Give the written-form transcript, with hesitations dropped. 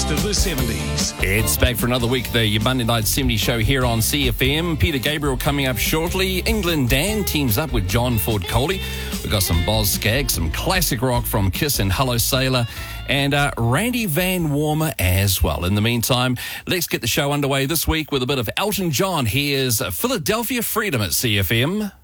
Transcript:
best of the 70s. It's back for another week, the Monday Night 70s show here on CFM. Peter Gabriel coming up shortly. England Dan teams up with John Ford Coley. We've got some Boz Scaggs, some classic rock from Kiss and Hello Sailor, and Randy Van Warmer as well. In the meantime, let's get the show underway this week with a bit of Elton John. Here's Philadelphia Freedom at CFM.